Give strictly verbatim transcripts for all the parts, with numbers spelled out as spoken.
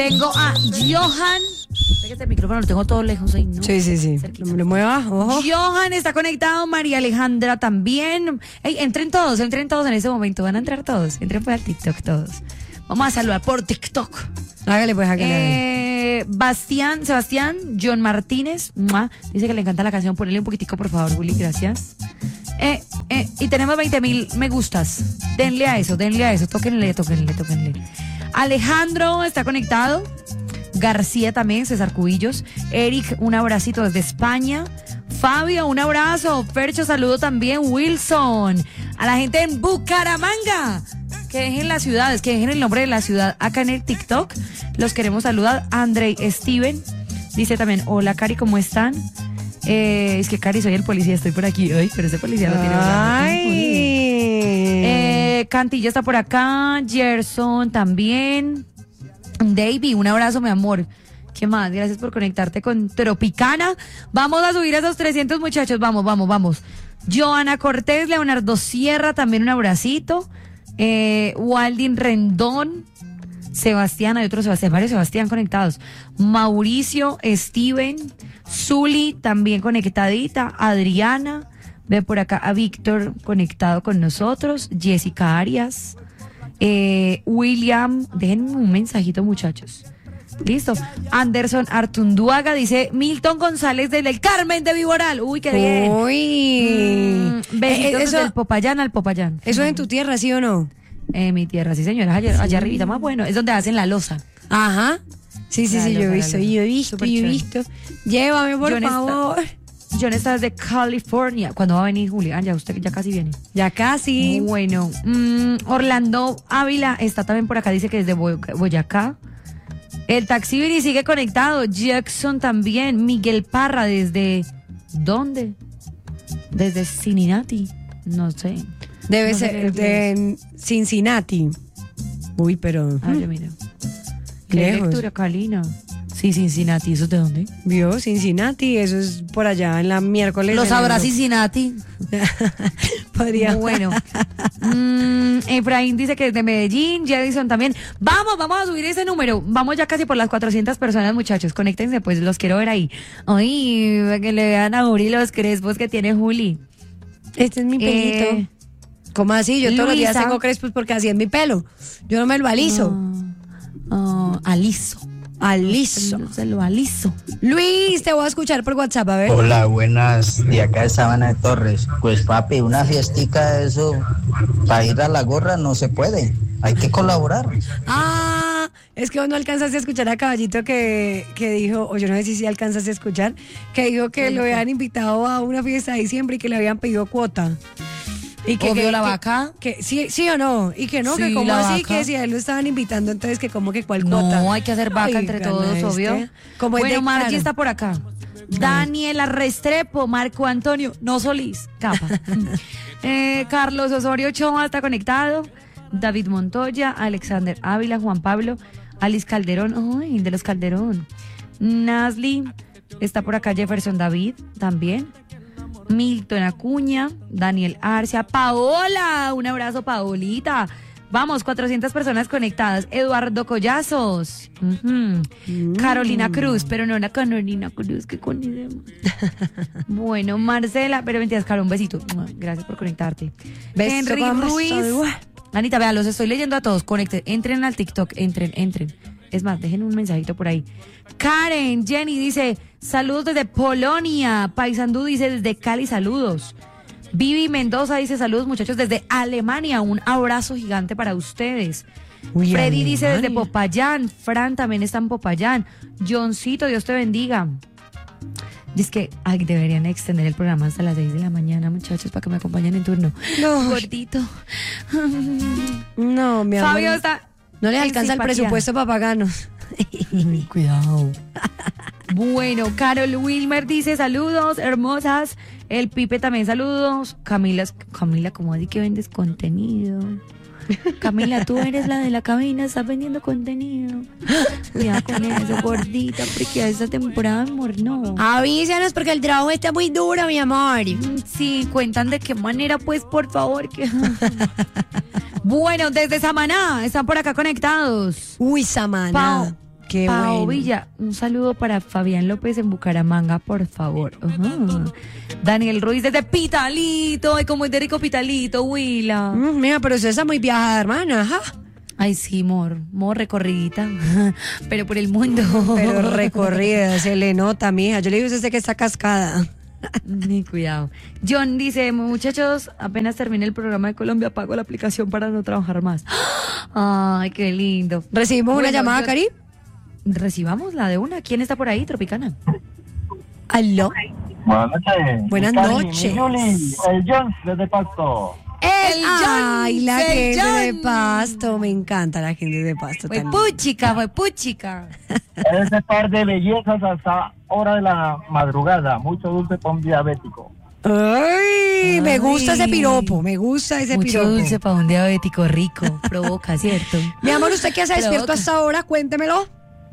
Tengo a Johan. Este micrófono lo tengo todo lejos ahí, ¿no? Sí, sí, sí. No me lo mueva, ojo. Johan está conectado, María Alejandra también. Ey, entren todos, entren todos en ese momento. Van a entrar todos. Entren por el TikTok todos. Vamos a saludar por TikTok. Hágale pues, hágale. Eh, Bastián, Sebastián, John Martínez. ¡Mua! Dice que le encanta la canción. Ponele un poquitico, por favor, Juli, gracias. Eh, eh, y tenemos veinte mil me gustas. Denle a eso, denle a eso. Tóquenle, tóquenle, tóquenle. Alejandro está conectado. García también, César Cubillos. Eric, un abracito desde España. Fabio, un abrazo. Fercho, saludo también. Wilson. A la gente en Bucaramanga. Que dejen las ciudades, que dejen el nombre de la ciudad acá en el TikTok. Los queremos saludar. Andrei Steven dice también, hola Cari, ¿cómo están? Eh, es que Cari, soy el policía, estoy por aquí. Ay, pero ese policía lo tiene. Ay. Eh, Cantilla está por acá. Gerson también. Davey, un abrazo, mi amor. ¿Qué más? Gracias por conectarte con Tropicana. Vamos a subir a esos trescientos muchachos. Vamos, vamos, vamos. Joana Cortés, Leonardo Sierra, también un abracito. Eh, Waldin Rendón, Sebastián, hay otro Sebastián, varios Sebastián conectados. Mauricio, Steven, Zuli, también conectadita. Adriana, ve por acá a Víctor conectado con nosotros. Jessica Arias. Eh, William, déjenme un mensajito, muchachos. Listo. Anderson Artunduaga dice Milton González del Carmen de Viboral. Uy, qué bien. Uy. Mm, besitos Eh, eso- del Popayán al Popayán. ¿Eso es en tu tierra, sí o no? Eh, mi tierra, sí, señora. Allá, allá arribita, más bueno. Es donde hacen la loza. Ajá. Sí, sí, La sí, yo he loza, visto, la loza. yo he visto, Súper yo he chévere. visto. Llévame, por John está- favor. John está desde California. ¿Cuándo va a venir Julia? Ah, ya usted ya casi viene. Ya casi. Bueno, mm, Orlando Ávila está también por acá, dice que desde Boy- Boyacá. El Taxibiri sigue conectado. Jackson también. Miguel Parra desde... ¿Dónde? Desde Cincinnati. No sé. Debe No sé ser qué de Cincinnati. Uy, pero. Ah, yo mira. Qué Lejos. lectura, Calina. Sí, Cincinnati. ¿Eso es de dónde? ¿Vio? Cincinnati, eso es por allá en la miércoles. Lo de sabrá enero. Cincinnati. Podría. Bueno. Mm, Efraín dice que es de Medellín. Jadison también. Vamos, vamos a subir ese número. Vamos ya casi por las cuatrocientas personas, muchachos. Conéctense, pues los quiero ver ahí. Ay, para que le vean a Juli los crespos que tiene Juli. Este es mi pelito. Eh, ¿Cómo así? Yo todos los días Luisa. tengo crespos porque así es mi pelo. Yo no me lo aliso. Ah, ah, aliso. Aliso. Se lo aliso. Luis, te voy a escuchar por WhatsApp, a ver. Hola, buenas, de acá de Sabana de Torres. Pues papi, una fiestica de eso, para ir a la gorra no se puede, hay que colaborar. Ah, es que vos no alcanzaste a escuchar a Caballito que, que dijo, o yo no sé si sí alcanzaste a escuchar, que dijo que lo habían invitado a una fiesta de diciembre y que le habían pedido cuota. Y que, Obvio, que- la que- vaca. Que, sí, sí o no, y que no, Sí, que como la así, vaca. que si a él lo estaban invitando, entonces que como que cuál No, cuota. hay que hacer vaca entre Oigan, todos, este, obvio. como es Bueno, de Margie claro. está por acá. Daniela Restrepo, Marco Antonio, no Solís, capa. eh, Carlos Osorio Ochoa está conectado. David Montoya, Alexander Ávila, Juan Pablo, Alice Calderón, ay, de los Calderón. Nasli, está por acá Jefferson David, también. Milton Acuña, Daniel Arcia, Paola, un abrazo Paolita. Vamos, cuatrocientas personas conectadas. Eduardo Collazos, ujú. Carolina Cruz, pero no la Carolina Cruz, que con Bueno, Marcela, pero mentiras, Caro, un besito. Gracias por conectarte. Beso, Henry vamos, Ruiz. salud. Anita, vea, los estoy leyendo a todos. Conecten, entren al TikTok, entren, entren. Es más, dejen un mensajito por ahí. Karen, Jenny dice, saludos desde Polonia. Paisandú dice, desde Cali, saludos. Vivi Mendoza dice, saludos muchachos desde Alemania. Un abrazo gigante para ustedes. Uy, Freddy dice, desde Alemania. Popayán. Fran también está en Popayán. Johncito, Dios te bendiga. Dice que ay, deberían extender el programa hasta las seis de la mañana, muchachos, para que me acompañen en turno. No. Gordito. No, mi amor. Fabio está... No les en alcanza el simpatía. presupuesto para pagarnos. Cuidado. Bueno, Carol Wilmer dice saludos, hermosas. El Pipe también saludos. Camila, Camila, ¿cómo así que vendes contenido? Camila, tú eres la de la cabina, estás vendiendo contenido. Cuidado con eso, gordita, porque esta temporada, amor, no. Avísanos porque el trabajo está muy duro, mi amor. Sí, cuentan de qué manera, pues, por favor. Que... Bueno, desde Samaná, están por acá conectados. Uy, Samana. Pau, Qué Pao bueno. Villa, un saludo para Fabián López en Bucaramanga, por favor. Ajá. Daniel Ruiz desde Pitalito. Ay, como es de rico Pitalito, Huila. Mm, mira, pero usted está muy viajada, hermana. Ajá. Ay, sí, mor, mor recorridita, pero por el mundo. Pero recorrida, se le nota, mija. Yo le digo a usted que está cascada. Ni cuidado. John dice, muchachos, apenas termine el programa de Colombia, apago la aplicación para no trabajar más. Ay, qué lindo. ¿Recibimos Bueno, una llamada, yo- Cari? Recibamos la de una. ¿Quién está por ahí, Tropicana? ¿Aló? Buenas noches. Buenas Mi Cari, noches. mi Yuli, el Jones desde Pasto. El Ay, John, la el gente de John. Pasto. Me encanta la gente de Pasto Fue también. puchica, fue puchica. Ese par de bellezas hasta hora de la madrugada. Mucho dulce para un diabético. Ay, me gusta ese Ay. piropo, me gusta ese Mucho piropo. dulce para un diabético rico. Provoca, ¿cierto? Mi amor, ¿usted qué hace despierto Provoca. hasta ahora? Cuéntemelo.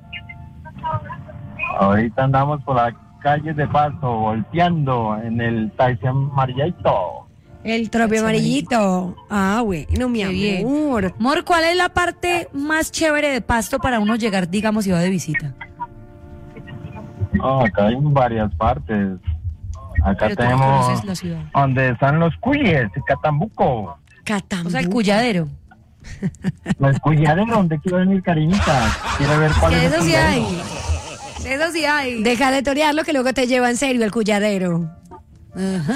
Ahorita andamos por las calles de Pasto, volteando en el taxi amarillito. El tropio amarillito. Ah, bueno, mi Qué bien. amor. Mor, ¿cuál es la parte más chévere de Pasto para uno llegar, digamos, si va de visita? Oh, acá hay varias partes. Acá Pero tú no tenemos conoces la ciudad. donde están los cuyes, Catambuco. Catambu. O sea, el cuyadero. Los cuyaderos, donde quiero venir, cariñita. Quiero ver cuál Que es el eso sí cuyadero. hay. Eso sí hay. Deja de torearlo que luego te lleva en serio el cuyadero. Ajá.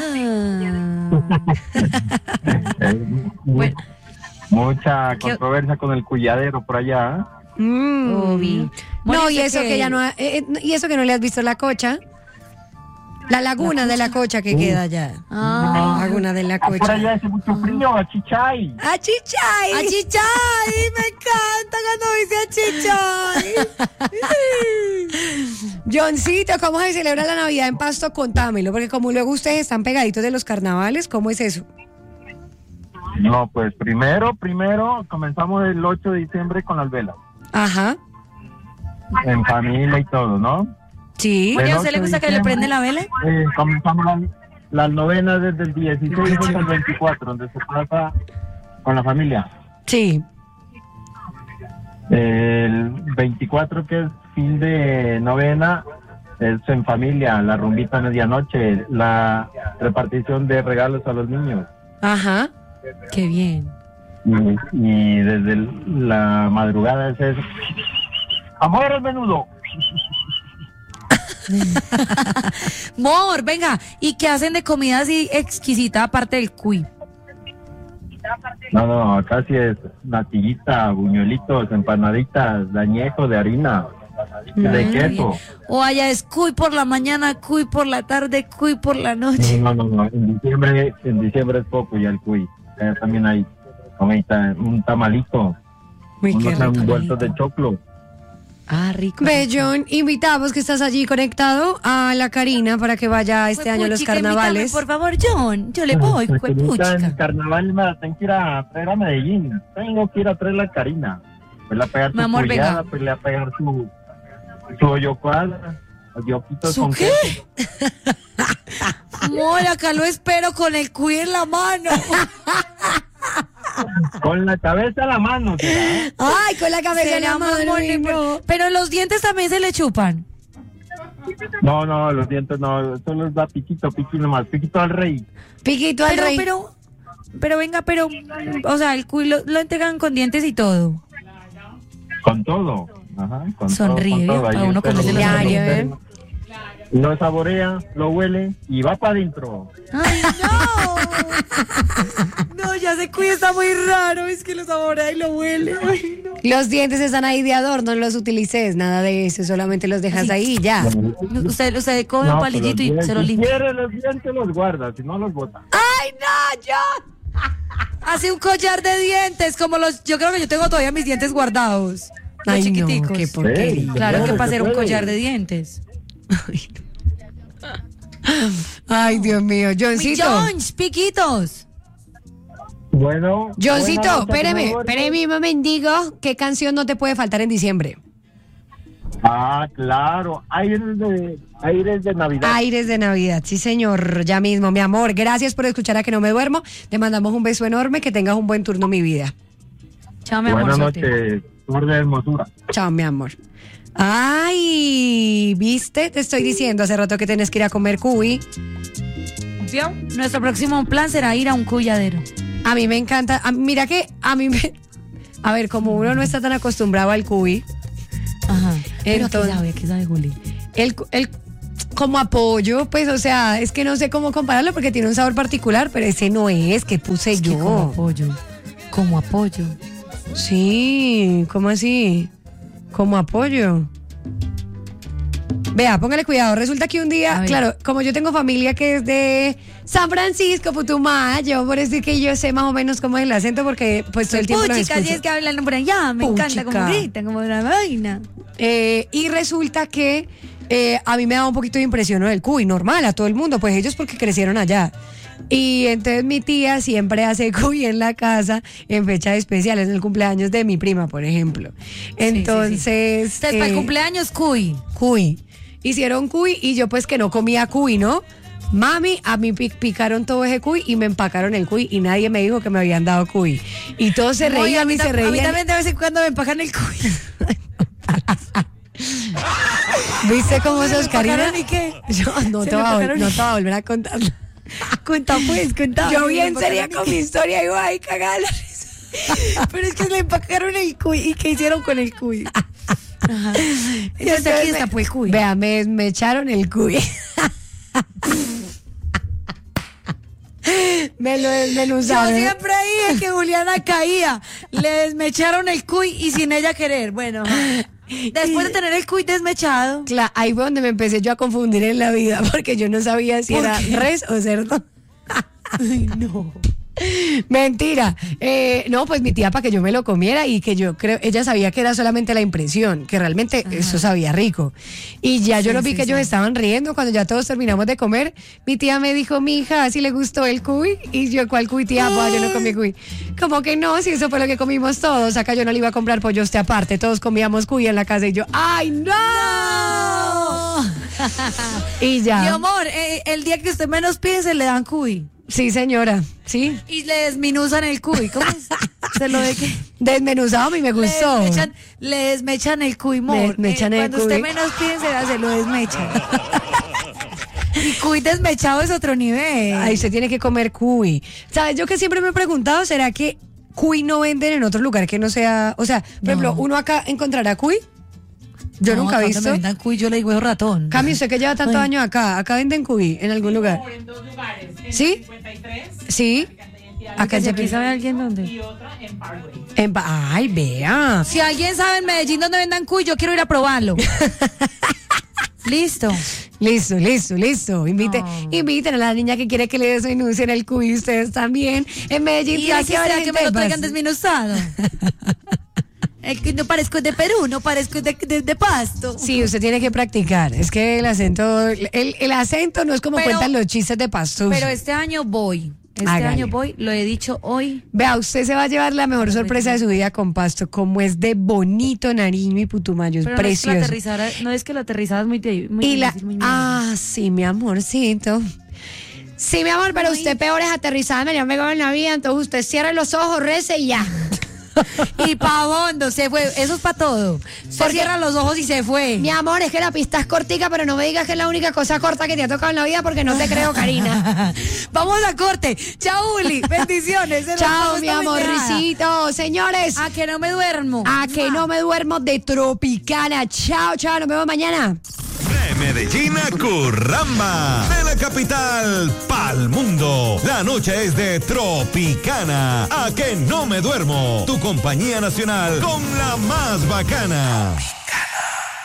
Eh, mu- Bueno. Mucha ¿Qué- controversia con el cuyadero por allá. Mm. Obi. Mor, No, yo y sé eso que... ya no ha- eh, eh, y eso que no le has visto la cocha. La laguna de la cocha que queda allá. Ah. Laguna de la Ah, por cocha. allá hace mucho frío, a Chichay. ¡Achichay! ¡Achichay! Me encanta cuando dice achichay. Johncito, ¿cómo se celebra la Navidad en Pasto? Contámelo, porque como luego ustedes están pegaditos de los carnavales, ¿cómo es eso? No, pues primero, primero comenzamos el ocho de diciembre con las velas. Ajá, En familia y todo, ¿no? sí. Oye, ¿a El usted le ocho de gusta que le diciembre, prende la vela? eh, comenzamos las, las novenas desde el dieciséis hasta el veinticuatro, donde se pasa con la familia. Sí. El veinticuatro, que es fin de novena, es en familia, la rumbita a medianoche, la repartición de regalos a los niños. Ajá. Qué bien. Y, y desde el- la madrugada es eso. Amor al menudo. Mor, venga, ¿y qué hacen de comida así exquisita aparte del cuy? No, no, acá sí es natillita, buñuelitos, empanaditas, de añejo, de harina, de queso. O allá es cuy por la mañana, cuy por la tarde, cuy por la noche. No, no, no, en diciembre, en diciembre es poco ya el cuy. Allá también hay comida, un tamalito, Muy qué unos rico. envueltos de choclo. Ah, rico. Ve, John, invitamos que estás allí conectado a la Karina para que vaya este año a los Juepuchica, invítame, carnavales. por favor, John, yo le voy, Pues, ahorita en juepuchica. carnaval me la tengo que ir a traer a Medellín. Tengo que ir a traer la Karina. Pues le va a pegar su Mi amor, cullada, venga. pues le va a pegar su, su hoyo cuadra, hoyoquitos ¿Su con qué? queso. Mor, acá lo espero con el cuy en la mano. Con la cabeza a la mano, ¿será? Ay, con la cabeza en Será la más mano. mole, ay, no. pero- Pero los dientes también se le chupan. No, no, los dientes no, solo es da piquito, piquito nomás, piquito al rey. Piquito al Pero, rey. pero, pero venga, pero, o sea, el cuy lo, lo entregan con dientes y todo. Con todo. Ajá, con Sonríe, todo, con todo. para Ahí uno usted comerse lo- los Ya, lo- ya ven. Lo saborea, lo huele y va para adentro. ¡Ay, no! No, ya ese cuy está muy raro, es que lo saborea y lo huele. Ay, no. Los dientes están ahí de adorno, no los utilices, nada de eso, solamente los dejas Así. ahí y ya. Usted, usted come un No, palillito pero y se lo si limpia. quiere los dientes los guarda, si no los bota. ¡Ay, no, John! Hace un collar de dientes, como los. Yo creo que yo tengo todavía mis dientes guardados. Los Ay, no, chiquiticos. qué porquería. Sí. Claro que Claro, para se hacer un puede. collar de dientes. Ay, Dios mío, Mi Johncito. Jones, piquitos. Bueno. Johncito, buenas noches, espéreme, mi amor. espéreme un momentico. ¿Qué canción no te puede faltar en diciembre? Ah, claro, aires de, aires de Navidad. Aires de Navidad, sí señor, ya mismo, mi amor. Gracias por escuchar a Que No Me Duermo. Te mandamos un beso enorme, que tengas un buen turno, mi vida. Chao, mi Buenas amorzote. noches, flor de hermosura. Chao, mi amor. Ay, ¿viste? Te estoy diciendo hace rato que tienes que ir a comer cuy. ¿Vio? Nuestro próximo plan será ir a un cuyadero. A mí me encanta. A, mira que a mí me... A ver, como uno no está tan acostumbrado al cuy. Ajá. Pero Entonces- ¿qué sabe? ¿Qué sabe, Juli? El, el, como apoyo, pues, o sea, es que no sé cómo compararlo porque tiene un sabor particular, pero ese no es que puse Es que yo. como apoyo. Como apoyo. Sí, ¿cómo así? Como apoyo. Vea, póngale cuidado. Resulta que un A día, ver. claro, como yo tengo familia que es de San Francisco, Putumayo, por decir que yo sé más o menos cómo es el acento porque pues todo el tiempo los Puchica, así escucho. es que hablan por allá. Me encanta Puchica. como gritan, como una vaina. Eh, y resulta que eh, a mí me da un poquito de impresión ¿no? el cuy, normal, a todo el mundo, pues ellos porque crecieron allá. Y entonces mi tía siempre hace cuy en la casa en fechas especiales, en el cumpleaños de mi prima, por ejemplo. Entonces, Entonces, para el eh, cumpleaños, cuy. cuy. Hicieron cuy y yo pues que no comía cuy, ¿no? Mami, a mí pi- picaron todo ese cuy y me empacaron el cuy y nadie me dijo que me habían dado cuy. Y todos se Oye, a reían mí y se tam- A mí reían. también de vez en cuando me empajan el cuy. ¿Viste cómo sos, Karina? empacaron y qué? Yo no Se te, me voy a, vol- empacaron no y- te voy a volver a contar. Cuenta pues, cuenta. Yo Me bien empacaron seria y con qué. mi historia y voy ahí cagada. la risa. Pero es que le empacaron el cuy. ¿Y qué hicieron con el cuy? Ajá. Entonces Entonces aquí me- está pues el cuy. Vea, me, me echaron el cuy. Me lo Yo desmenuzaron. siempre dije que Juliana caía. Le desmecharon el cuy y sin ella querer. Bueno, ajá. Después de tener el cuy desmechado. Cla- ahí fue donde me empecé yo a confundir en la vida, porque yo no sabía si ¿Por era qué? res o cerdo. Ay, no. Mentira. Eh, no, pues mi tía para que yo me lo comiera y que yo creo, ella sabía que era solamente la impresión, que realmente eso sabía rico. Y ya yo Sí, lo vi sí, que ellos sí. estaban riendo cuando ya todos terminamos de comer. Mi tía me dijo, mi hija, si le gustó el cuy. Y yo, ¿cuál cuy, tía? Pues yo no comí cuy. Como que no, si eso fue lo que comimos todos. Acá yo no le iba a comprar pollo a usted aparte. Todos comíamos cuy en la casa y yo, ¡ay, no! Y ya. Mi amor, eh, el día que usted menos piense le dan cuy. Sí, señora. Sí. Y le desminuzan el cuy. ¿Cómo es? ¿Se lo de qué? Desmenuzado a mí me Le gustó. desmechan, le desmechan el cuy, amor. Le desmechan Eh, el Cuando cuy. usted menos piense, se lo desmechan. Y cuy desmechado es otro nivel. Ahí se tiene que comer cuy. ¿Sabes? Yo que siempre me he preguntado, ¿será que cuy no venden en otro lugar que no sea, o sea, por No. ejemplo, uno acá encontrará cuy? Yo No, nunca he cuando visto. me vendan cuy, yo le digo es ratón. Cami, usted que lleva tantos Ay. años acá, acá venden cuy en algún lugar. En dos lugares, en ¿Sí? cincuenta y tres, Sí. Acá en ¿Y aquí Cepil- sabe alguien dónde? y otra en Parkway. en Pa- Ay, vea. Si alguien sabe en Medellín dónde vendan cuy, yo quiero ir a probarlo. Listo. Listo, listo, listo. Invite, No. Inviten a la niña que quiere que le desenuncien el cuy, ustedes también. En Medellín Y tiene así que haber será que gente me lo de traigan paz. desmenuzado. El que no parezco de Perú, no parezco de, de, de Pasto. Sí, usted tiene que practicar. Es que el acento, el, el acento no es como Pero- cuentan los chistes de Pasto. Pero este año voy. Este Hágale. año voy, lo he dicho hoy. Vea, usted se va a llevar la mejor sorpresa de su vida con Pasto, como es de bonito Nariño y Putumayo, es Pero no es, que la precioso. aterrizada, no es que la aterrizada es muy, de- muy Y la, difícil, muy miedo. ah, sí, mi amorcito. Sí, mi amor, pero Ay. usted peor es aterrizada, me llama en la vida, entonces usted cierra los ojos, rece y ya. Y pa' hondo, se fue. Eso es para todo. Se Porque- cierra los ojos y se fue. Mi amor, es que la pista es cortica, pero no me digas que es la única cosa corta que te ha tocado en la vida porque no te creo, Karina. Vamos a corte. Chao, Uli. Bendiciones. Se nos Chao, vamos mi esta amorcito. Señores, mañana. A que no me duermo. a que no me duermo de Tropicana. Chao, chao, nos vemos mañana. De Medellín a Curramba, de la capital pa'l mundo. La noche es de Tropicana. A que no me duermo. Tu compañía nacional con la más bacana.